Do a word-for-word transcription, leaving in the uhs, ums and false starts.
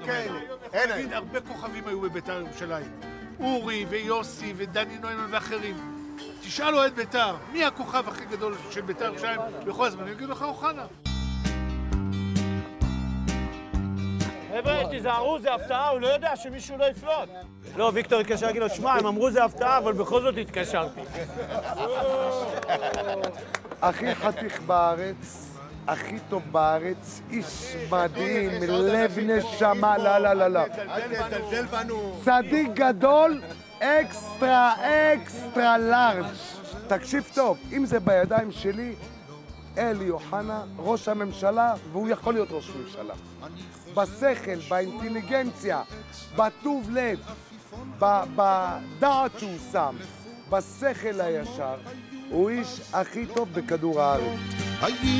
כאלה. אין תגיד, הרבה כוכבים היו בבית"ר ירושלים. אורי ויוסי ודני נוימן ואחרים. תשאל לו את בית"ר, מי הכוכב הכי גדול של בית"ר ירושלים בכל הזמן? אני אגיד לך אוחנה. חבר'ה, תיזהרו, זה הפתעה, הוא לא יודע שמישהו לא יפלוט. לא, ויקטור התקשר להגיד לו, שמע, הם אמרו זה הפתעה, אבל בכל זאת התקשרתי. הכי חתיך בארץ, הכי טוב בארץ, איש מדהים, לב נשמה, לא, לא, לא, לא. אל תזלזל בנו. צדיק גדול, אקסטרה, אקסטרה לארג'. תקשיב טוב, אם זה בידיים שלי, אלי אוחנה, ראש הממשלה, והוא יכול להיות ראש ממשלה. בשכל, באינטליגנציה, בטוב לב, בדעת שהוא שם, בשכל הישר, הוא איש הכי טוב בכדור הארץ.